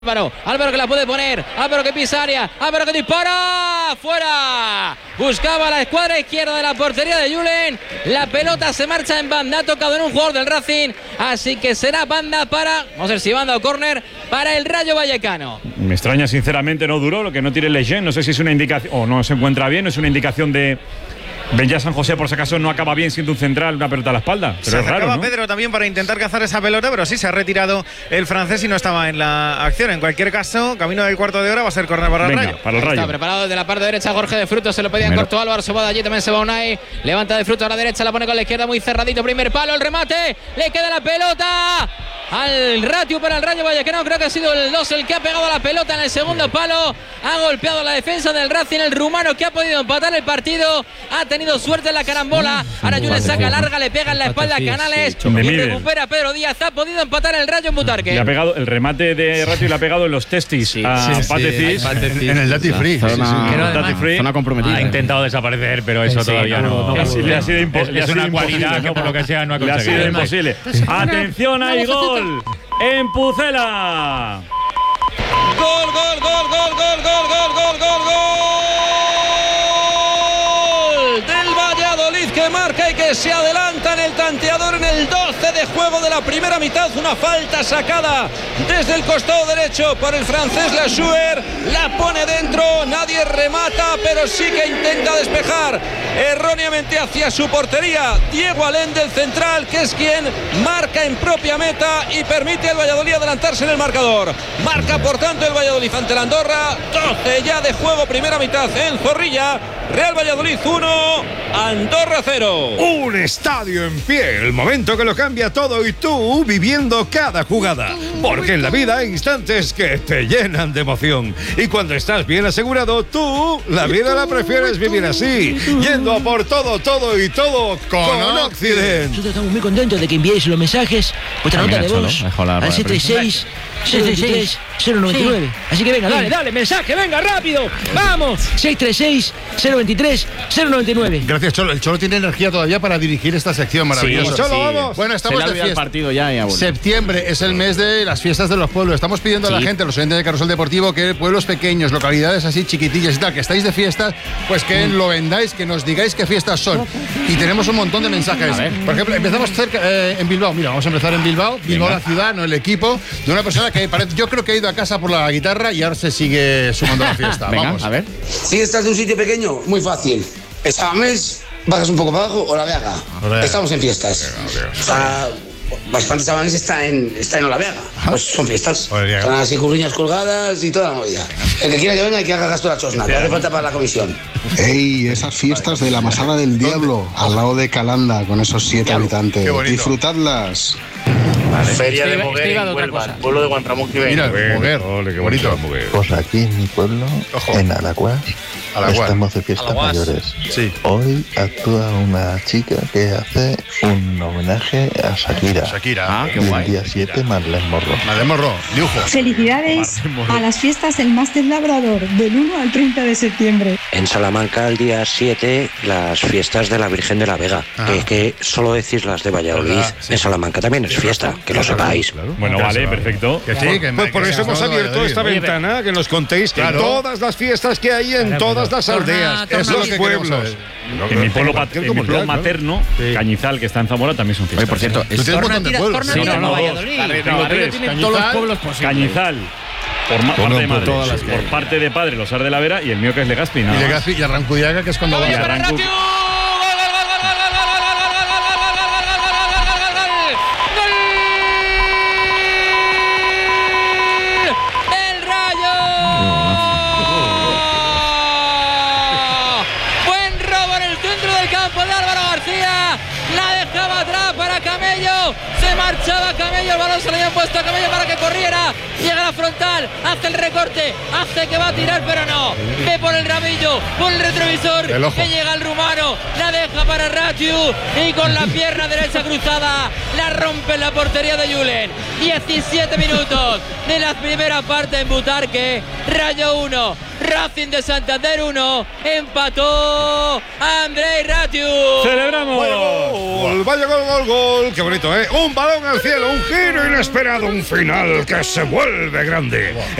Álvaro que la puede poner, Álvaro que pisa área, Álvaro que dispara, fuera. Buscaba la escuadra izquierda de la portería de Julen. La pelota se marcha en banda, ha tocado en un jugador del Racing, así que será banda para, vamos a ver si banda o córner para el Rayo Vallecano. Me extraña sinceramente, no duró, lo que no tire Lejeune, no sé si es una indicación o no se encuentra bien, es una indicación de Benja San José, por si acaso no acaba bien siendo un central, una pelota a la espalda. Pero se es raro, ¿no? Pedro también para intentar cazar esa pelota, pero sí se ha retirado el francés y no estaba en la acción. En cualquier caso, camino del cuarto de hora va a ser córner para el Rayo. Para el Rayo. Está preparado desde la parte derecha Jorge de Frutos, se lo pedía en corto Álvaro, se va de allí, también se va Unai, levanta de Frutos a la derecha, la pone con la izquierda muy cerradito, primer palo, el remate, le queda la pelota al Ratiu para el Rayo Vallecano. Creo que ha sido el 2 el que ha pegado la pelota en el segundo palo, ha golpeado la defensa del Racing, el rumano que ha podido empatar el partido, ha tenido suerte en la carambola. Ahora Julen saca larga, le pega en la espalda a Canales y recupera Pedro Díaz, ha podido empatar el Rayo en Butarque. Le ha pegado el remate de Ratiu, le ha pegado en los testis a Patecis en el Duty Free. Zona comprometida. Ha intentado desaparecer, pero eso todavía no. Le ha sido imposible. Es una cualidad que por lo que sea no ha conseguido. Le ha sido imposible. Atención, hay gol en Pucela. Gol del Valladolid, que marca y que se adelanta en el tanteador en el 12 de juego de la primera mitad. Una falta sacada desde el costado derecho por el francés Lassuer, la pone dentro, nadie remata, pero sí que intenta despejar erróneamente hacia su portería Diego Alén del central, que es quien marca en propia meta y permite al Valladolid adelantarse en el marcador. Marca por tanto el Valladolid ante la Andorra. 12 ya de juego, primera mitad en Zorrilla. Real Valladolid 1, Andorra 0. Un estadio en pie, el momento que lo cambia todo y tú viviendo cada jugada. Porque en la vida hay instantes que te llenan de emoción. Y cuando estás bien asegurado, tú la vida la prefieres vivir así, yendo a por todo y todo con Occident. Nosotros estamos muy contentos de que enviéis los mensajes, vuestra nota de voz al 736 093 099. Así que venga, dale, mensaje, venga, rápido, vamos. 636 023 099. Gracias, Cholo. El Cholo tiene energía todavía para dirigir esta sección maravillosa. Cholo, vamos. Bueno, estamos de fiesta. Partido ya Septiembre es el mes de las fiestas de los pueblos. Estamos pidiendo a la gente, a los oyentes de Carrusel Deportivo, que pueblos pequeños, localidades así chiquitillas y tal, que estáis de fiestas, pues que lo vendáis, que nos digáis qué fiestas son. Y tenemos un montón de mensajes. Por ejemplo, empezamos cerca en Bilbao. Mira, vamos a empezar en Bilbao. Bilbao, la ciudad, no el equipo, de una persona que yo creo que ha ido a casa por la guitarra y ahora se sigue sumando a la fiesta. Vamos. A ver. Si estás de un sitio pequeño, muy fácil. Sábames, bajas un poco para abajo o la Vega. Estamos en fiestas. Bastantes Sábames está en Olavega. Pues son fiestas. Están así curriñas colgadas y toda la movida. El que quiera que venga y que haga gasto la chosna, que hace falta para la comisión. ¡Ey! Esas fiestas de la Masada del Diablo, al lado de Calanda, con esos 7 habitantes. Disfrutadlas. Feria de Moguer en Huelva, pueblo de Guantramón. Mira, Moguer, qué bonito. Pues aquí en mi pueblo, en Alacuás, estamos de fiestas mayores. Sí. Hoy actúa una chica que hace un homenaje a Shakira. Qué y guay. el día 7, Marlene Morro. Marlene Morro, dibujo. Felicidades a las fiestas del Máster Labrador, del 1 al 30 de septiembre. En Salamanca, el día 7, las fiestas de la Virgen de la Vega. Que solo decís las de Valladolid. En Salamanca también es fiesta, que lo sepáis. Bueno, vale, perfecto. Pues por eso hemos abierto esta ventana, que nos contéis todas las fiestas que hay en todas las aldeas, en los pueblos. En mi pueblo materno, Cañizal, que está en Zamora, también son fiestas. Por cierto, tú tienes un montón de pueblos. Tengo tres. todos los pueblos posibles. Cañizal, por parte de padre, los Ar de la Vera, y el mío que es Legazpi. Y Legazpi y Arrancudiaga, que es cuando va y Arrancu. Se marchaba Camello, el balón se le había puesto a Camello para que corriera, llega a la frontal, hace el recorte, hace que va a tirar, pero no, ve por el rabillo, por el retrovisor, que llega el rumano, la deja para Ratiu y con la pierna derecha cruzada la rompe en la portería de Julen. 17 minutos de la primera parte en Butarque. Rayo 1, Racing de Santander 1, empató Andrei Ratiu. ¡Celebramos! Vaya gol. Qué bonito, ¿eh? Un balón al cielo, un giro inesperado, un final que se vuelve grande.